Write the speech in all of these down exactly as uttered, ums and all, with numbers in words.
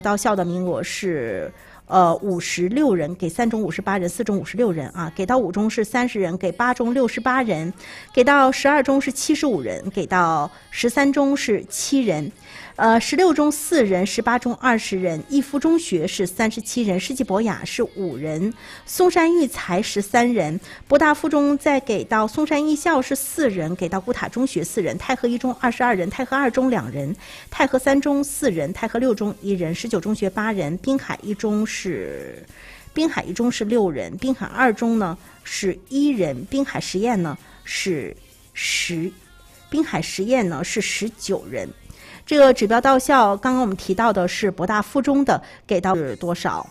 到校的名额是呃五十六人，给三中五十八人，四中五十六人啊，给到五中是三十人，给八中六十八人，给到十二中是七十五人，给到十三中是七人。呃，十六中四人，十八中二十人，义福中学是三十七人，世纪博雅是五人，嵩山育才十三人，博大附中再给到嵩山艺校是四人，给到古塔中学四人，太和一中二十二人，太和二中两人，太和三中四人，太和六中一人，十九中学八人，滨海一中是，滨海一中是六人，滨海二中呢是一人，滨海实验呢是十，滨海实验呢是十九人。这个指标到校，刚刚我们提到的是博大附中的，给到是多少？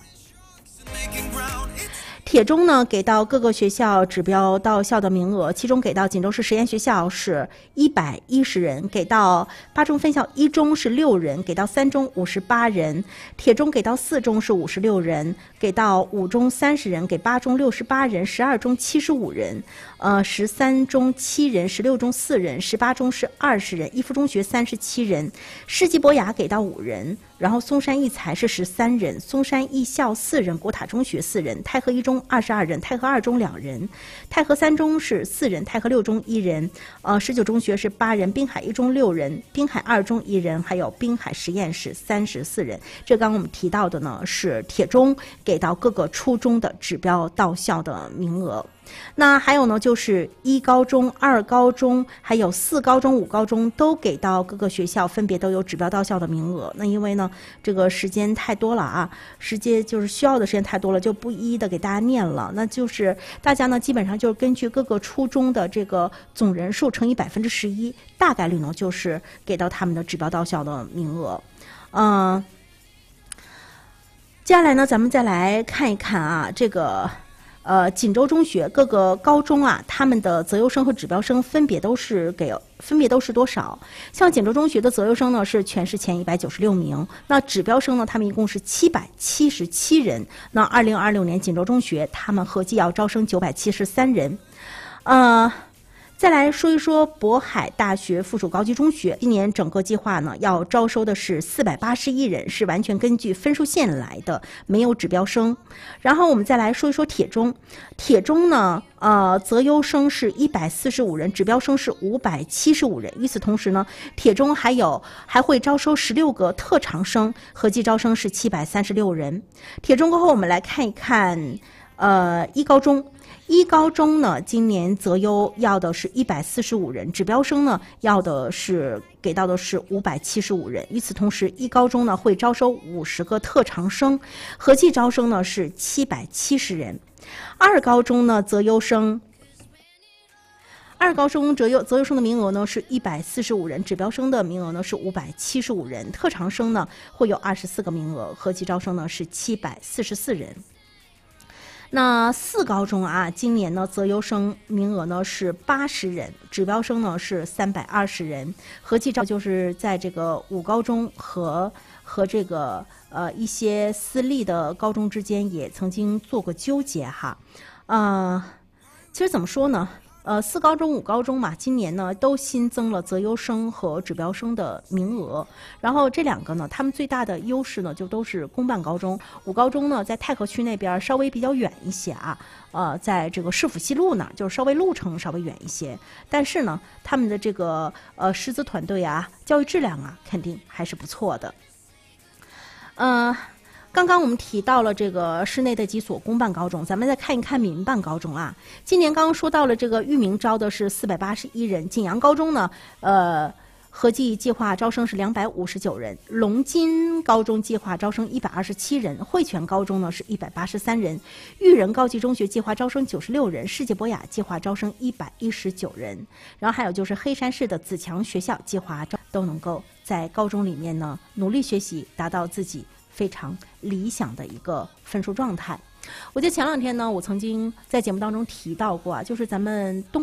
铁中呢，给到各个学校指标到校的名额，其中给到锦州市实验学校是一百一十人，给到八中分校一中是六人，给到三中五十八人，铁中给到四中是五十六人，给到五中三十人，给八中六十八人，十二中七十五人，呃，十三中七人，十六中四人，十八中是二十人，义福中学三十七人，世纪博雅给到五人。然后嵩山育才是十三人，嵩山艺校四人，古塔中学四人，太和一中二十二人，太和二中两人，太和三中是四人，太和六中一人，呃，十九中学是八人，滨海一中六人，滨海二中一人，还有滨海实验室三十四人。这刚刚我们提到的呢是铁中给到各个初中的指标到校的名额。那还有呢，就是一高中、二高中，还有四高中、五高中都给到各个学校，分别都有指标到校的名额。那因为呢，这个时间太多了啊，时间就是需要的时间太多了，就不一一的给大家念了。那就是大家呢，基本上就是根据各个初中的这个总人数乘以百分之十一，大概率呢就是给到他们的指标到校的名额。嗯、呃，接下来呢，咱们再来看一看啊，这个。呃，锦州中学各个高中啊，他们的择优生和指标生分别都是给分别都是多少？像锦州中学的择优生呢是全市前一百九十六名，那指标生呢，他们一共是七百七十七人。那二零二六年锦州中学他们合计要招生九百七十三人。呃。再来说一说渤海大学附属高级中学，今年整个计划呢要招收的是四百八十一人，是完全根据分数线来的，没有指标生。然后我们再来说一说铁中，铁中呢，呃，择优生是一百四十五人，指标生是五百七十五人。与此同时呢，铁中还有还会招收十六个特长生，合计招生是七百三十六人。铁中过后，我们来看一看，呃，一高中。一高中呢，今年择优要的是一百四十五人，指标生呢要的是给到的是五百七十五人。与此同时，一高中呢会招收五十个特长生，合计招生呢是七百七十人。二高中呢择优生。二高中择优择优生的名额呢是一百四十五人，指标生的名额呢是五百七十五人，特长生呢会有二十四个名额，合计招生呢是七百四十四人。那四高中啊，今年呢择优生名额呢是八十人，指标生呢是三百二十人，合计招就是在这个五高中和和这个呃一些私立的高中之间也曾经做过纠结哈，呃，其实怎么说呢？呃，四高中、五高中嘛，今年呢都新增了择优生和指标生的名额。然后这两个呢，他们最大的优势呢，就都是公办高中。五高中呢，在太和区那边稍微比较远一些啊，呃，在这个市府西路那儿，就是稍微路程稍微远一些。但是呢，他们的这个呃师资团队啊，教育质量啊，肯定还是不错的。呃。刚刚我们提到了这个市内的几所公办高中，咱们再看一看民办高中啊。今年刚刚说到了这个裕民招的是四百八十一人，景阳高中呢，呃，合计计划招生是两百五十九人，龙津高中计划招生一百二十七人，汇泉高中呢是一百八十三人，育仁高级中学计划招生九十六人，世界博雅计划招生一百一十九人，然后还有就是黑山市的子强学校计划招都能够在高中里面呢努力学习，达到自己非常理想的一个分数状态。我记得前两天呢，我曾经在节目当中提到过啊，就是咱们东北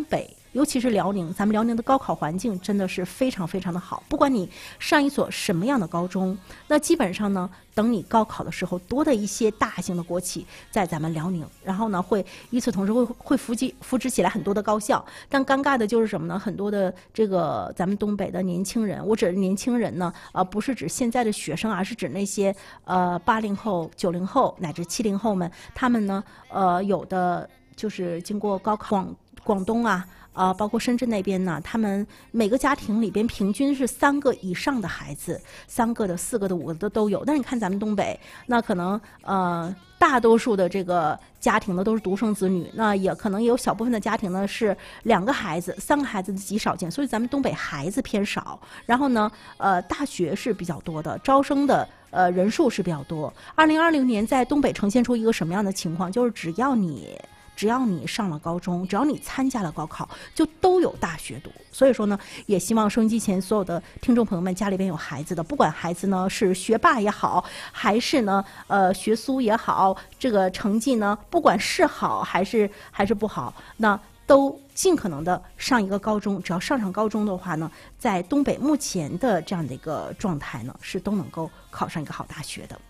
尤其是辽宁，咱们辽宁的高考环境真的是非常非常的好。不管你上一所什么样的高中，那基本上呢，等你高考的时候，多的一些大型的国企在咱们辽宁，然后呢，会与此同时会会扶起扶持起来很多的高校。但尴尬的就是什么呢？很多的这个咱们东北的年轻人，我指的年轻人呢，呃，不是指现在的学生，而是指那些呃八零后、九零后乃至七零后们，他们呢，呃，有的就是经过高考，广广东啊。呃，包括深圳那边呢，他们每个家庭里边平均是三个以上的孩子，三个的、四个的、五个的都有。但是你看咱们东北，那可能呃大多数的这个家庭呢都是独生子女，那也可能也有小部分的家庭呢是两个孩子、三个孩子极少见，所以咱们东北孩子偏少。然后呢，呃，大学是比较多的，招生的呃人数是比较多。二零二零年在东北呈现出一个什么样的情况？就是只要你。只要你上了高中，只要你参加了高考，就都有大学读。所以说呢，也希望收音机前所有的听众朋友们，家里边有孩子的，不管孩子呢是学霸也好，还是呢呃学苏也好，这个成绩呢不管是好还是还是不好，那都尽可能的上一个高中。只要上上高中的话呢，在东北目前的这样的一个状态呢，是都能够考上一个好大学的。